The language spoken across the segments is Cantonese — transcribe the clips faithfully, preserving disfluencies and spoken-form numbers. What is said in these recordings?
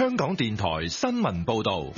香港電台新聞報道。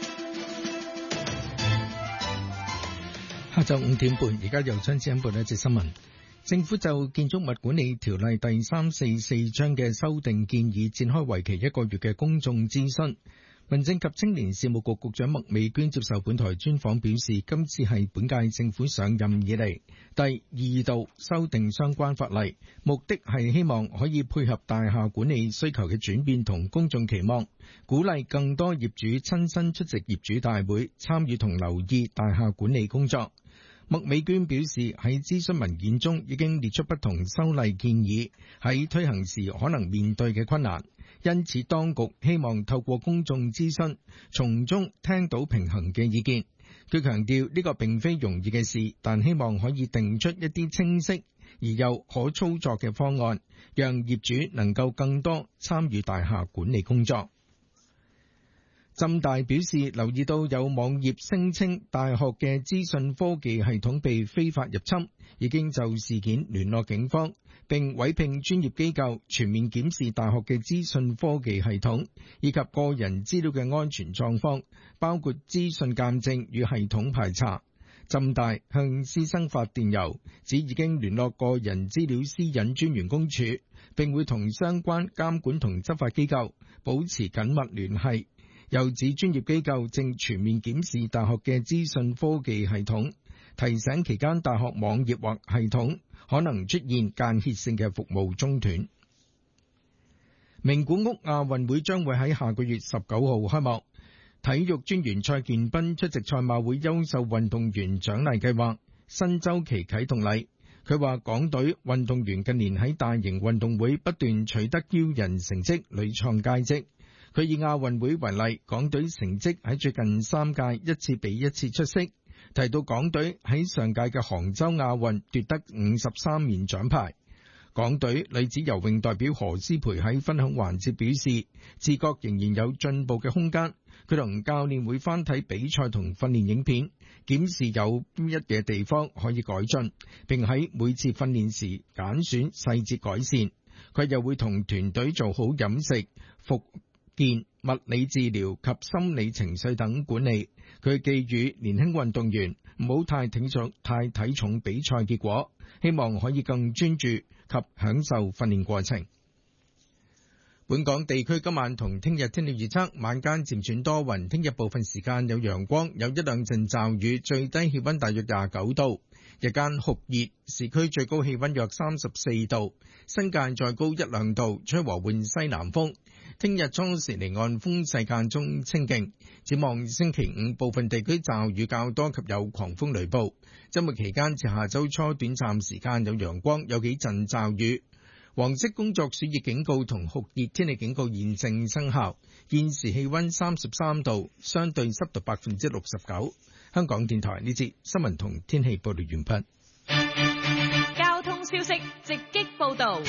下晝五點半，而家由張子欣報一節新聞。政府就建築物管理條例第三四四章嘅修訂建議展開為期一個月嘅公眾諮詢。民政及青年事務局局長麥美娟接受本台專訪表示，今次係本屆政府上任以嚟第二度修訂相關法例，目的係希望可以配合大廈管理需求嘅轉變同公眾期望，鼓勵更多業主親身出席業主大會，參與同留意大廈管理工作。麥美娟表示，喺諮詢文件中已經列出不同修例建議喺推行時可能面對嘅困難，因此當局希望透過公眾諮詢，從中聽到平衡嘅意見。佢強調呢個並非容易嘅事，但希望可以定出一啲清晰而又可操作嘅方案，讓業主能夠更多參與大廈管理工作。浸大表示，留意到有網頁聲稱大學嘅資訊科技系統被非法入侵，已經就事件聯絡警方，並委聘專業機構全面檢視大學嘅資訊科技系統以及個人資料嘅安全狀況，包括資訊鑑證與系統排查。浸大向師生發電郵，指已經聯絡個人資料私隱專員公署，並會同相關監管同執法機構保持緊密聯繫。又指專業機構正全面檢視大學嘅資訊科技系統，提醒期間大學網頁或系統可能出現間歇性嘅服務中斷。名古屋亞運會將會喺下個月十九號開幕，體育專員蔡建斌出席賽馬會優秀運動員獎勵計劃新週期啟動禮。佢話港隊運動員近年喺大型運動會不斷取得驕人成績，屢創佳績。佢以亞運會為例，港隊成績喺最近三屆一次比一次出色。提到港隊喺上屆嘅杭州亞運奪得五十三面獎牌。港隊女子游泳代表何詩蓓喺分享環節表示，自覺仍然有進步嘅空間。佢同教練會翻睇比賽同訓練影片，檢視有邊一嘅地方可以改進，並喺每次訓練時揀選細節改善。佢又會同團隊做好飲食、復健、物理治療及心理情緒等管理。佢寄語年輕運動員唔好太睇重太睇重比賽結果，希望可以更專注及享受訓練過程。本港地區今晚同聽日天氣預測，晚間漸轉多雲，聽日部分時間有陽光，有一兩陣驟雨，最低氣溫大約廿九度，日間酷熱，市區最高氣溫約三十四度，新界再高一兩度，吹和緩西南風。聽日初時離岸風勢間中清勁，展望星期五部分地區驟雨較多及有狂風雷暴，周末期間至下周初短暫時間有陽光，有幾陣驟雨。黃色工作暑熱警告同酷熱天氣警告現正生效。現時氣溫三十三度，相對濕度百分之六十九。香港電台呢節新聞同天氣報道完畢。 交通消息直擊報道。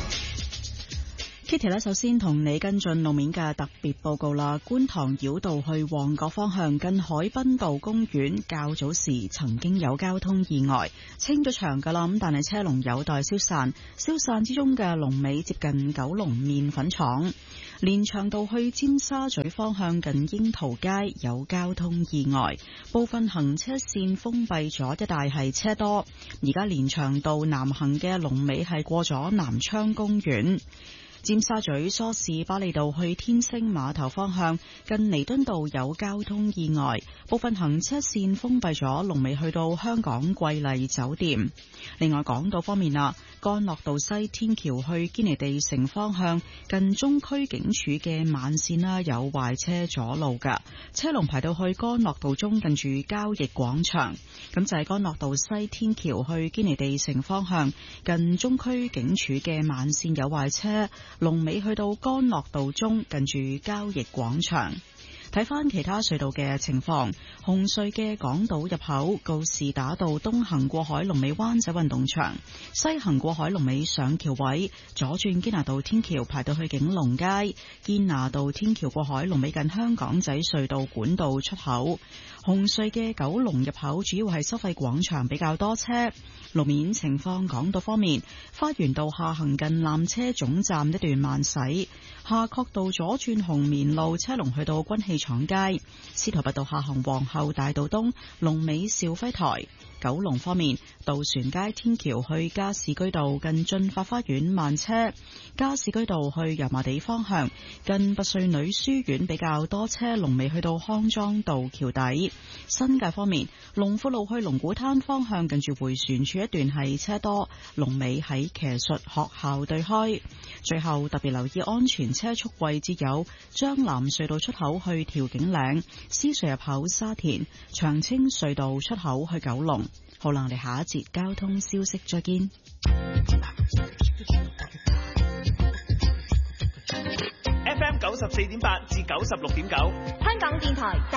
Kitty 呢，首先同你跟進路面嘅特別報告啦。觀塘繞道去旺角方向近海濱道公園，較早時曾經有交通意外，清咗場噶啦，咁但係車龍有待消散。消散之中嘅龍尾接近九龍麵粉廠。連翔道去尖沙咀方向近櫻桃街有交通意外，部分行車線封閉咗，一帶係車多。而家連翔道南行嘅龍尾係過咗南昌公園。尖沙咀梳士巴利道去天星碼頭方向近彌敦道有交通意外，部分行車線封閉咗，龍尾去到香港桂麗酒店。另外港島方面啦，干諾道西天橋去堅尼地城方向近中區警署嘅慢線啦，有壞車阻路噶，車龍排到去干諾道中近住交易廣場。咁就係干諾道西天橋去堅尼地城方向近中區警署嘅慢線有壞車，龍尾去到干諾道中近住交易廣場。 睇翻其他隧道嘅情況，紅隧嘅港島入口告士打道東行過海龍尾灣仔運動場，西行過海龍尾上橋位，左轉堅拿道天橋排到去景隆街，堅拿道天橋過海龍尾近香港仔隧道管道出口。紅隧嘅九龍入口主要係收費廣場比較多車。路面情況，港島方面，花園道下行近纜車總站一段慢駛，夏慤道左轉紅棉路車龍去到軍器廠街，司徒拔道下行皇后大道東龍尾兆輝台。九龍方面，渡船街天橋去加士居道近駿發花園慢車，加士居道去油麻地方向近拔萃女書院比較多車，龍尾去到康莊道橋底。新界方面，龍富路去龍鼓灘方向近住回旋處一段係車多，龍尾喺騎術學校對開。最後特別留意安全車速位置有將藍隧道出口去調景嶺、獅隧入口沙田、長青隧道出口去九龍。好啦，我哋下一節交通消息再見。 F M 九十四點八至九十六點九， 香港電台。